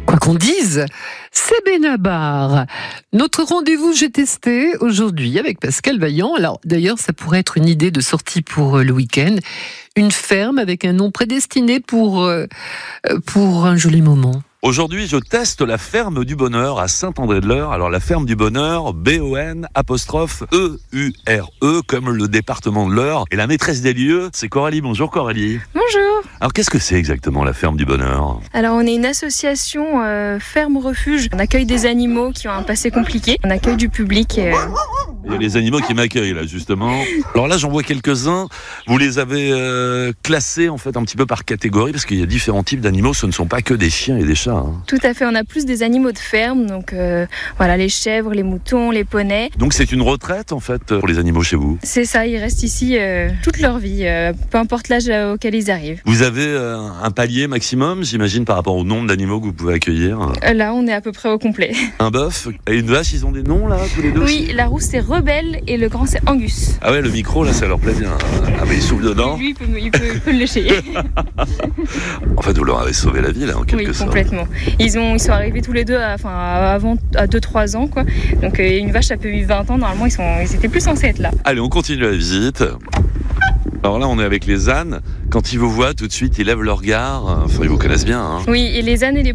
Quoi qu'on dise, c'est Benabar. Notre rendez-vous j'ai testé aujourd'hui avec Pascal Vaillant. Alors d'ailleurs, ça pourrait être une idée de sortie pour le week-end. Une ferme avec un nom prédestiné pour un joli moment. Aujourd'hui, je teste la ferme du bonheur à Saint-André-de-l'Eure. Alors, la ferme du bonheur, B-O-N'-E-U-R-E, comme le département de l'Eure. Et la maîtresse des lieux, c'est Coralie. Bonjour Coralie. Bonjour. Alors, qu'est-ce que c'est exactement la ferme du bonheur ? Alors, on est une association ferme-refuge. On accueille des animaux qui ont un passé compliqué. On accueille du public. Il y a les animaux qui m'accueillent là, justement. Alors là, j'en vois quelques-uns. Vous les avez classés, en fait, un petit peu par catégorie, parce qu'il y a différents types d'animaux. Ce ne sont pas que des chiens et des chats. Tout à fait, on a plus des animaux de ferme, donc voilà, les chèvres, les moutons, les poneys. Donc c'est une retraite en fait pour les animaux chez vous ? C'est ça, ils restent ici toute leur vie, peu importe l'âge auquel ils arrivent. Vous avez un palier maximum, j'imagine, par rapport au nombre d'animaux que vous pouvez accueillir ? Là, on est à peu près au complet. Un bœuf et une vache, ils ont des noms là, tous les deux ? Oui, la rousse c'est Rebelle et le grand c'est Angus. Ah ouais, le micro là, ça leur plaît bien. Ah mais il souffle dedans. Lui, il peut le lécher. En fait, vous leur avez sauvé la vie là, en quelque sorte. Oui, complètement. Ils sont arrivés tous les deux à 2-3 ans, quoi. Donc une vache, ça peut vivre 20 ans. Normalement, ils étaient plus censés être là. Allez, on continue la visite. Alors là, on est avec les ânes. Quand ils vous voient, tout de suite, ils lèvent leur regard. Enfin, ils vous connaissent bien. Oui, et les ânes et les